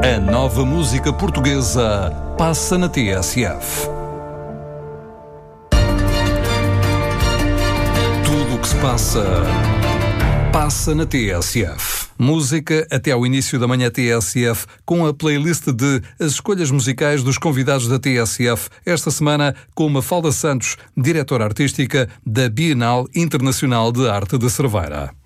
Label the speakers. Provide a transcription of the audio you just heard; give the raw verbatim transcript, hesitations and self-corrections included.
Speaker 1: A nova música portuguesa passa na T S F. Tudo o que se passa, passa na T S F. Música até ao início da manhã T S F, com a playlist de As Escolhas Musicais dos Convidados da T S F, esta semana com Mafalda Santos, diretora artística da Bienal Internacional de Arte de Cerveira.